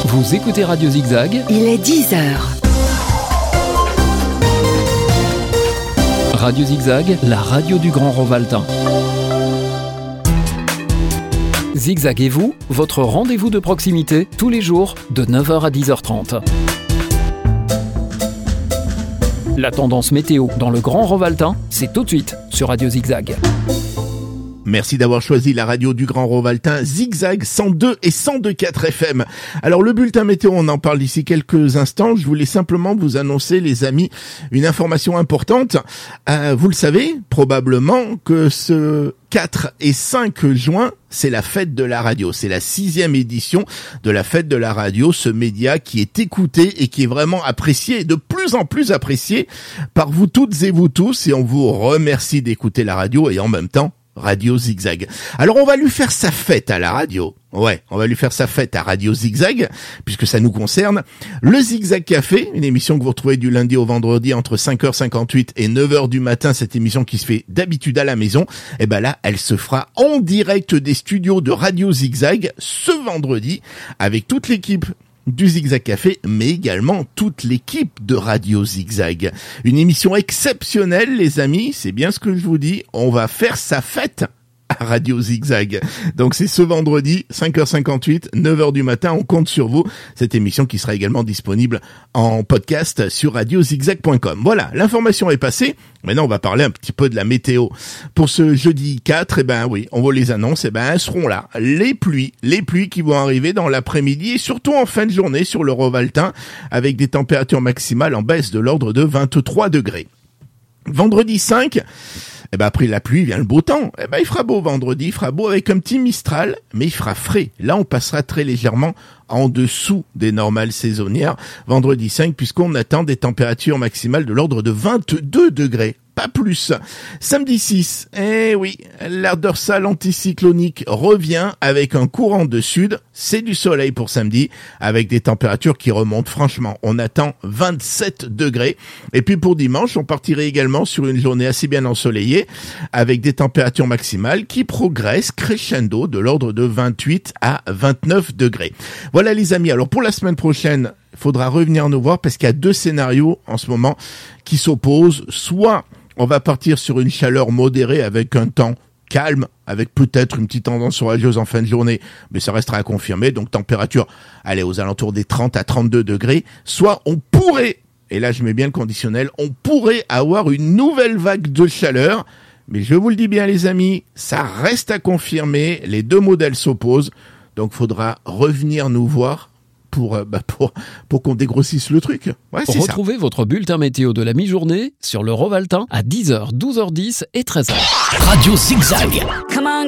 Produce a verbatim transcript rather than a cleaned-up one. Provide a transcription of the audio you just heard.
Vous écoutez Radio Zigzag. Il est dix heures. Radio Zigzag, la radio du Grand Rovaltain. Zigzag et vous, votre rendez-vous de proximité, tous les jours, de neuf heures à dix heures trente. La tendance météo dans le Grand Rovaltain, c'est tout de suite sur Radio Zigzag. Merci d'avoir choisi la radio du Grand Rovaltain, Zigzag cent deux et cent deux virgule quatre F M. Alors le bulletin météo, on en parle d'ici quelques instants. Je voulais simplement vous annoncer, les amis, une information importante. Euh, vous le savez probablement que ce quatre et cinq juin, c'est la fête de la radio. C'est la sixième édition de la fête de la radio, ce média qui est écouté et qui est vraiment apprécié, et de plus en plus apprécié par vous toutes et vous tous. Et on vous remercie d'écouter la radio et en même temps, Radio Zigzag. Alors on va lui faire sa fête à la radio. Ouais, on va lui faire sa fête à Radio Zigzag, puisque ça nous concerne. Le Zigzag Café, une émission que vous retrouvez du lundi au vendredi entre cinq heures cinquante-huit et neuf heures du matin, cette émission qui se fait d'habitude à la maison, et ben là, elle se fera en direct des studios de Radio Zigzag ce vendredi, avec toute l'équipe du Zigzag Café, mais également toute l'équipe de Radio Zigzag. Une émission exceptionnelle, les amis, c'est bien ce que je vous dis, on va faire sa fête à Radio Zigzag. Donc c'est ce vendredi, cinq heures cinquante-huit, neuf heures du matin, on compte sur vous. Cette émission qui sera également disponible en podcast sur radio zigzag point com. Voilà, l'information est passée. Maintenant, on va parler un petit peu de la météo. Pour ce jeudi quatre, eh ben oui, on vous les annonce, eh ben elles seront là. Les pluies, les pluies qui vont arriver dans l'après-midi et surtout en fin de journée sur le Rovaltain, avec des températures maximales en baisse de l'ordre de vingt-trois degrés. Vendredi cinq, eh ben après la pluie vient le beau temps. Eh ben il fera beau vendredi, il fera beau avec un petit mistral, mais il fera frais. Là, on passera très légèrement en dessous des normales saisonnières. Vendredi cinq, puisqu'on attend des températures maximales de l'ordre de vingt-deux degrés. Pas plus. Samedi six, eh oui, l'air dorsal anticyclonique revient avec un courant de sud. C'est du soleil pour samedi, avec des températures qui remontent franchement. On attend vingt-sept degrés. Et puis pour dimanche, on partirait également sur une journée assez bien ensoleillée, avec des températures maximales qui progressent crescendo de l'ordre de vingt-huit à vingt-neuf degrés. Voilà les amis, alors pour la semaine prochaine, il faudra revenir nous voir parce qu'il y a deux scénarios en ce moment qui s'opposent. Soit on va partir sur une chaleur modérée avec un temps calme, avec peut-être une petite tendance orageuse en fin de journée, mais ça restera à confirmer, donc température, allez, aux alentours des trente à trente-deux degrés. Soit on pourrait, et là je mets bien le conditionnel, on pourrait avoir une nouvelle vague de chaleur, mais je vous le dis bien les amis, ça reste à confirmer, les deux modèles s'opposent, donc faudra revenir nous voir pour, euh, bah pour, pour qu'on dégrossisse le truc. Ouais, c'est Retrouvez ça. Votre bulletin météo de la mi-journée sur le Rovaltain à dix heures, douze heures dix et treize heures. Radio Zigzag.